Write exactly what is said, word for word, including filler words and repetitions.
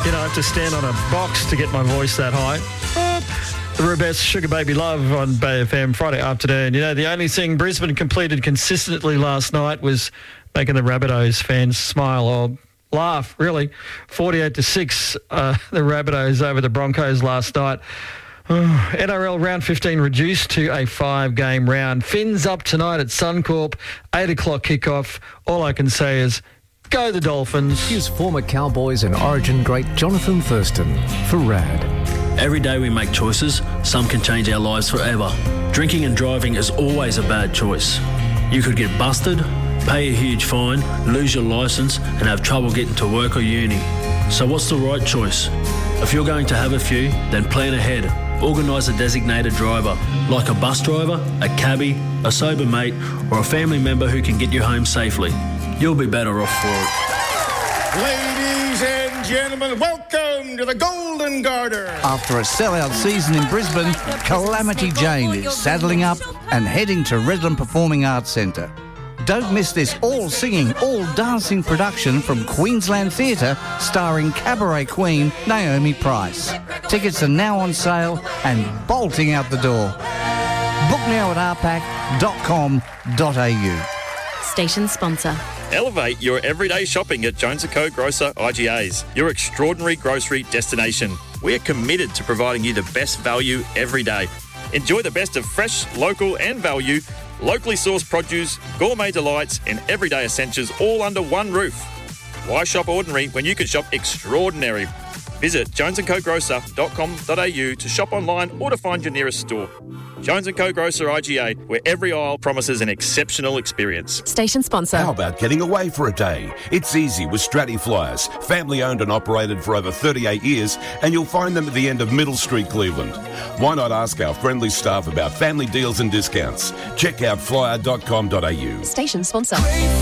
You know, I have to stand on a box to get my voice that high. The Rubes Sugar Baby Love on Bay F M Friday afternoon. You know, the only thing Brisbane completed consistently last night was making the Rabbitohs fans smile or laugh, really. forty-eight to six, uh, the Rabbitohs over the Broncos last night. Oh, N R L round fifteen reduced to a five-game round. Finns up tonight at Suncorp, eight o'clock kickoff. All I can say is, go the Dolphins. Here's former Cowboys and Origin great Jonathan Thurston for R A D. Every day we make choices, some can change our lives forever. Drinking and driving is always a bad choice. You could get busted, pay a huge fine, lose your licence and have trouble getting to work or uni. So what's the right choice? If you're going to have a few, then plan ahead. Organise a designated driver, like a bus driver, a cabbie, a sober mate or a family member who can get you home safely. You'll be better off for it. Ladies and gentlemen, welcome to the Golden Garter. After a sellout season in Brisbane, Calamity Jane is saddling up and heading to Redland Performing Arts Centre. Don't miss this all-singing, all-dancing production from Queensland Theatre starring cabaret queen Naomi Price. Tickets are now on sale and bolting out the door. Book now at r pac dot com dot a u. Station sponsor. Elevate your everyday shopping at Jones and Co Grocer I G As, your extraordinary grocery destination. We are committed to providing you the best value every day. Enjoy the best of fresh, local and value, locally sourced produce, gourmet delights and everyday essentials all under one roof. Why shop ordinary when you can shop extraordinary? Visit jones and co grocer dot com dot a u to shop online or to find your nearest store. Jones and Co Grocer I G A, where every aisle promises an exceptional experience. Station sponsor. How about getting away for a day? It's easy with Stratty Flyers, family owned and operated for over thirty-eight years, and you'll find them at the end of Middle Street, Cleveland. Why not ask our friendly staff about family deals and discounts? Check out flyer dot com dot a u. Station sponsor.